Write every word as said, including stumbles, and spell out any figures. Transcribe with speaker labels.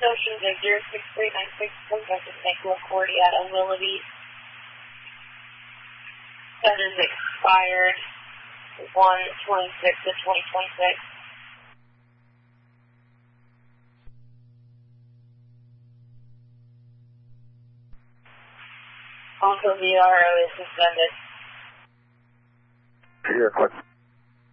Speaker 1: Ocean Vic zero six three nine six, conducted Saint LaCordia at Willoughby. That is expired one twenty-six of twenty twenty-six. Also, V R O is suspended.
Speaker 2: Sierra,